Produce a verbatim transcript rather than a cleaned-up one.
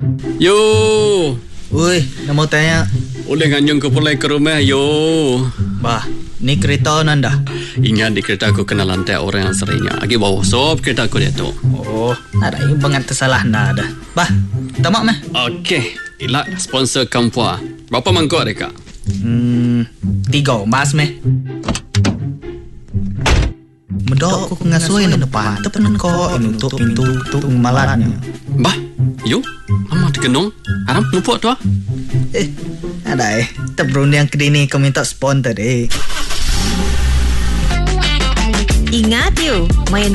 Yo. Ui, nak mau tanya. Boleh nganyung ke pulai ke rumah, yo. Bah, ni kereta nanda. Ingat di kereta aku kena lantai orang yang seringnya. Agi bawa sop kereta aku dia tu. Oh, ada yang bangat tersalah nada. Bah, tamak meh. Okey, ila sponsor kampua. Berapa mangkuk mereka? Hmm, tiga mas meh. Medok aku ngasuhin na depan. Tepan ko inutup pintu tu malatnya. Bah, yo. Lama dikenung. Haram numpuk tu ah. Eh, ada eh. Terberundang ke dini kau minta sponsor eh. Ingat you, main